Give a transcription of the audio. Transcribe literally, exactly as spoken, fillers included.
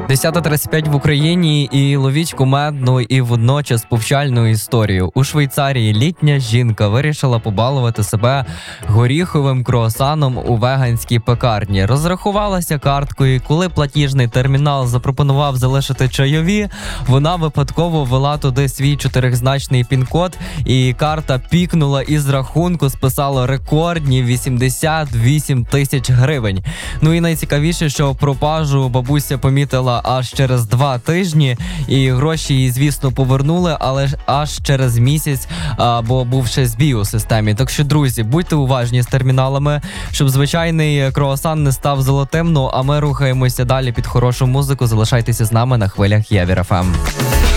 десята тридцять п'ять в Україні і ловіть кумедну і водночас повчальну історію. У Швейцарії літня жінка вирішила побалувати себе горіховим круасаном у веганській пекарні. Розрахувалася карткою, і коли платіжний термінал запропонував залишити чайові, вона випадково ввела туди свій чотиризначний пін-код, і карта пікнула і з рахунку списала рекордні вісімдесят вісім тисяч гривень. Ну і найцікавіше, що пропажу бабуся помітила аж через два тижні, і гроші їй, звісно, повернули, але ж аж через місяць, а, бо був ще збій у системі. Так що, друзі, будьте уважні з терміналами, щоб звичайний круасан не став золотим. Ну, а ми рухаємося далі під хорошу музику. Залишайтеся з нами на хвилях Явір еф ем.